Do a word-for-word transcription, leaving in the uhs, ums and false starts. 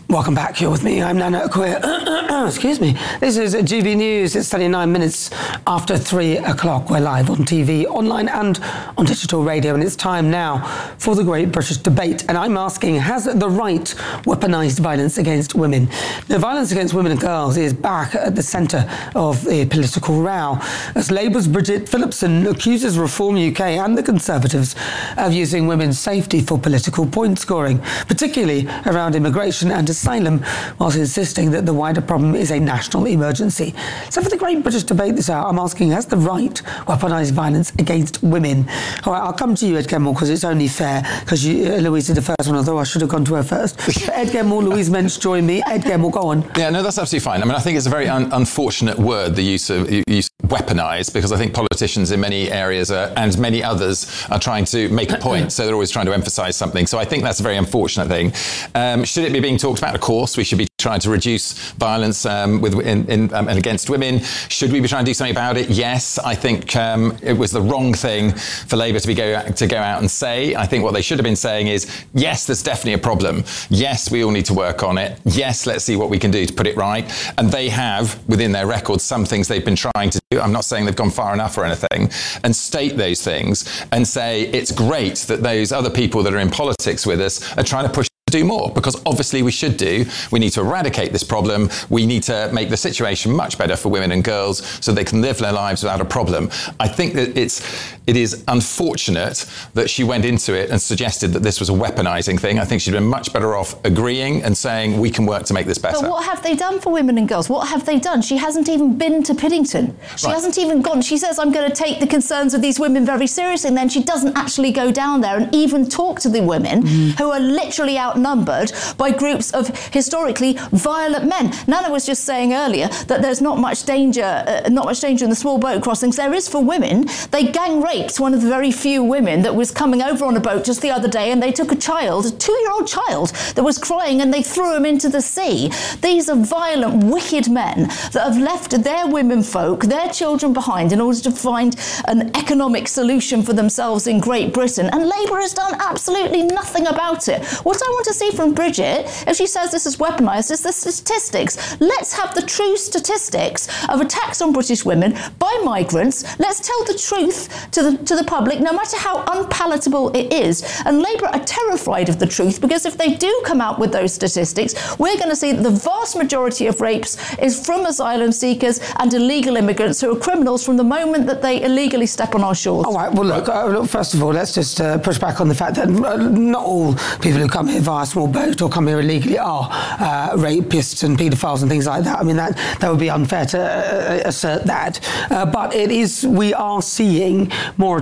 Welcome back. You're with me. I'm Nana Okoye. Excuse me. This is G B News. It's thirty-nine minutes after three o'clock. We're live on T V, online and on digital radio. And it's time now for the Great British Debate. And I'm asking, has the right weaponised violence against women? The violence against women and girls is back at the centre of the political row, as Labour's Bridget Phillipson accuses Reform U K and the Conservatives of using women's safety for political point scoring, particularly around immigration and asylum, whilst insisting that the wider problem is a national emergency. So for the Great British Debate this hour, I'm asking, has the right weaponised violence against women? All right, I'll come to you, Ed Gemmell, because it's only fair, because uh, Louise did the first one, although I should have gone to her first. Ed Gemmell, Louise Mensch, join me. Ed Gemmell, go on. Yeah, no, that's absolutely fine. I mean, I think it's a very un- unfortunate word, the use of use weaponised, because I think politicians in many areas are, and many others are trying to make a point, so they're always trying to emphasise something. So I think that's a very unfortunate thing. Um, should it be being talked about? Of course, we should be trying to reduce violence um, with in, in, um, and against women. Should we be trying to do something about it? Yes, I think um, it was the wrong thing for Labour to be go to go out and say. I think what they should have been saying is, yes, there's definitely a problem. Yes, we all need to work on it. Yes, let's see what we can do to put it right. And they have, within their records, some things they've been trying to do. I'm not saying they've gone far enough or anything. And state those things and say it's great that those other people that are in politics with us are trying to push do more, because obviously we should do. We need to eradicate this problem. We need to make the situation much better for women and girls so they can live their lives without a problem. I think that it's it is unfortunate that she went into it and suggested that this was a weaponising thing. I think she'd been much better off agreeing and saying we can work to make this better. But what have they done for women and girls? What have they done? She hasn't even been to Piddington. She right. hasn't even gone. She says, I'm going to take the concerns of these women very seriously, and then she doesn't actually go down there and even talk to the women mm. who are literally out numbered by groups of historically violent men. Nana was just saying earlier that there's not much danger, uh, not much danger in the small boat crossings. There is for women. They gang raped one of the very few women that was coming over on a boat just the other day, and they took a child, a two-year-old child, that was crying, and they threw him into the sea. These are violent, wicked men that have left their women folk, their children behind in order to find an economic solution for themselves in Great Britain. And Labour has done absolutely nothing about it. What I want to see from Bridget, if she says this is weaponised, is the statistics. Let's have the true statistics of attacks on British women by migrants. Let's tell the truth to the to the public, no matter how unpalatable it is. And Labour are terrified of the truth, because if they do come out with those statistics, we're going to see that the vast majority of rapes is from asylum seekers and illegal immigrants who are criminals from the moment that they illegally step on our shores. All right, well, look, uh, look first of all, let's just uh, push back on the fact that uh, not all people who come here via small boat or come here illegally are uh, rapists and paedophiles and things like that. I mean, that, that would be unfair to uh, assert that. Uh, but it is, we are seeing more